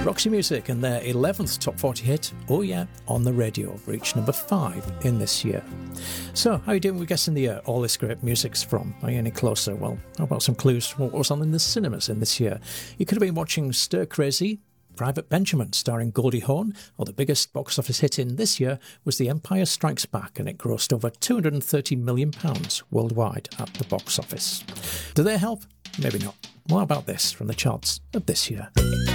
Roxy Music and their 11th Top 40 hit, Oh Yeah, on the Radio, reached number 5 in this year. So, how are you doing with guessing the year all this great music's from? Are you any closer? Well, how about some clues from what was on in the cinemas in this year? You could have been watching Stir Crazy, Private Benjamin starring Goldie Hawn, or the biggest box office hit in this year was The Empire Strikes Back, and it grossed over £230 million worldwide at the box office. Do they help? Maybe not. What about this from the charts of this year?